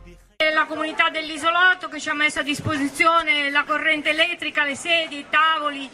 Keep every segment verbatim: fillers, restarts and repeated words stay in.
La comunità dell'Isolotto che ci ha messo a disposizione la corrente elettrica, le sedie, i tavoli,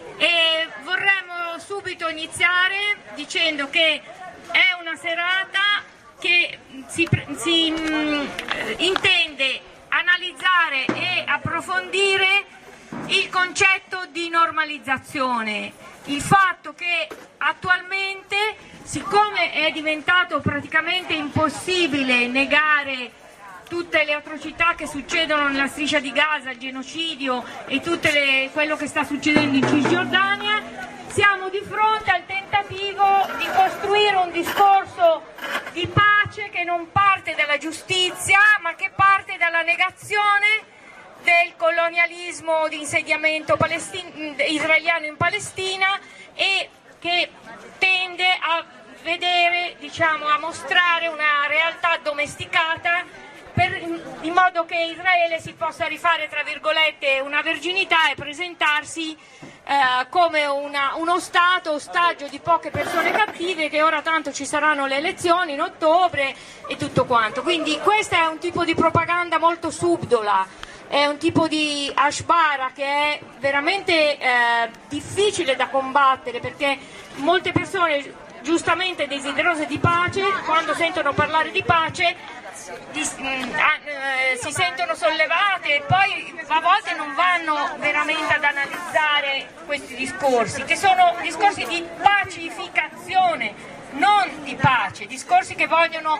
e vorremmo subito iniziare dicendo che è una serata che si, si mh, intende analizzare e approfondire il concetto di normalizzazione, il fatto che attualmente, siccome è diventato praticamente impossibile negare tutte le atrocità che succedono nella striscia di Gaza, il genocidio e tutto quello che sta succedendo in Cisgiordania, siamo di fronte al tentativo di costruire un discorso di pace che non parte dalla giustizia ma che parte dalla negazione del colonialismo di insediamento israeliano in Palestina e che tende a vedere, diciamo, a mostrare una realtà domesticata per, in modo che Israele si possa rifare, tra virgolette, una verginità e presentarsi eh, come una, uno Stato ostaggio di poche persone cattive, che ora tanto ci saranno le elezioni in ottobre e tutto quanto. Quindi questo è un tipo di propaganda molto subdola, è un tipo di ashbara che è veramente eh, difficile da combattere, perché molte persone giustamente desiderose di pace, quando sentono parlare di pace di, eh, si sentono sollevate e poi a volte non vanno veramente ad analizzare questi discorsi, che sono discorsi di pacificazione, non di pace, discorsi che vogliono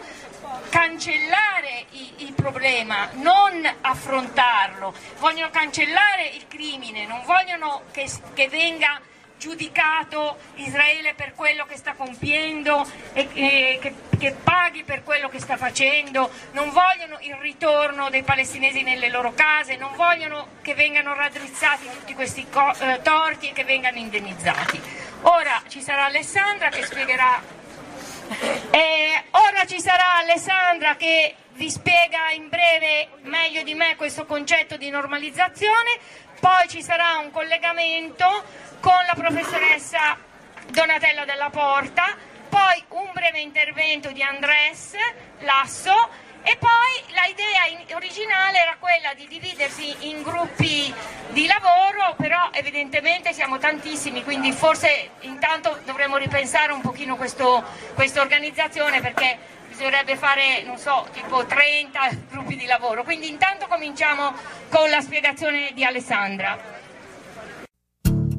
cancellare il problema, non affrontarlo, vogliono cancellare il crimine, non vogliono che, che venga giudicato Israele per quello che sta compiendo e, e che, che paghi per quello che sta facendo, non vogliono il ritorno dei palestinesi nelle loro case, non vogliono che vengano raddrizzati tutti questi eh, torti e che vengano indennizzati. Ora ci sarà Alessandra che spiegherà, eh, ora ci sarà Alessandra che vi spiega in breve meglio di me questo concetto di normalizzazione, poi ci sarà un collegamento con la professoressa Donatella Della Porta, poi un breve intervento di Andrés Lasso e poi l'idea originale era quella di dividersi in gruppi di lavoro, però evidentemente siamo tantissimi, quindi forse intanto dovremmo ripensare un pochino questo, questa organizzazione, perché bisognerebbe fare, non so, tipo trenta gruppi di lavoro. Quindi intanto cominciamo con la spiegazione di Alessandra.